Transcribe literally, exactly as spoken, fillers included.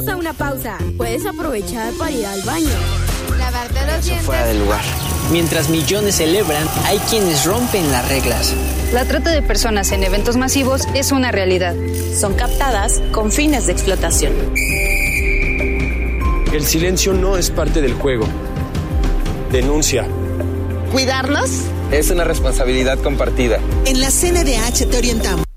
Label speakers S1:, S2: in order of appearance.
S1: Vamos a una pausa. Puedes aprovechar para ir al baño, lavarte los
S2: Eso
S1: dientes.
S2: fuera del lugar.
S3: Mientras millones celebran, hay quienes rompen las reglas.
S4: La trata de personas en eventos masivos es una realidad.
S5: Son captadas con fines de explotación.
S6: El silencio no es parte del juego. Denuncia.
S7: Cuidarnos
S2: es una responsabilidad compartida.
S7: En la C N D H te orientamos.